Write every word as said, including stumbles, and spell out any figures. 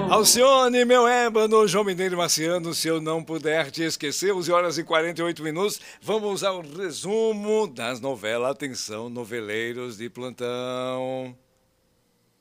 Alcione, meu ébano, João Mineiro Marciano, se eu não puder te esquecer, onze horas e quarenta e oito minutos, vamos ao resumo das novelas. Atenção, noveleiros de plantão.